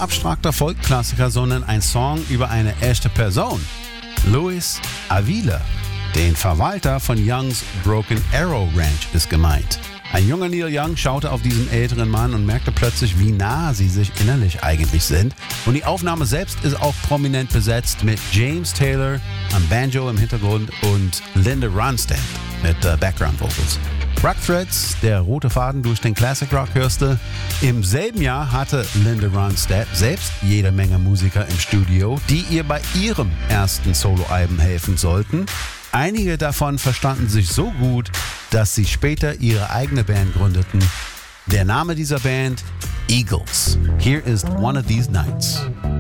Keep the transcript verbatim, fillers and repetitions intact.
abstrakter Folkklassiker, sondern ein Song über eine echte Person. Luis Avila, den Verwalter von Youngs Broken Arrow Ranch, ist gemeint. Ein junger Neil Young schaute auf diesen älteren Mann und merkte plötzlich, wie nah sie sich innerlich eigentlich sind. Und die Aufnahme selbst ist auch prominent besetzt mit James Taylor am Banjo im Hintergrund und Linda Ronstadt mit äh, Background Vocals. Rock Threads, der rote Faden durch den Classic Rock hörst du. Im selben Jahr hatte Linda Ronstadt selbst jede Menge Musiker im Studio, die ihr bei ihrem ersten Soloalbum helfen sollten. Einige davon verstanden sich so gut, dass sie später ihre eigene Band gründeten. Der Name dieser Band: Eagles. Here is One of These Nights.